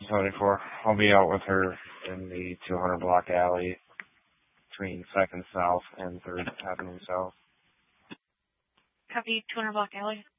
74. I'll be out with her in the 200 block alley between 2nd South and 3rd Avenue South. Copy 200 block alley.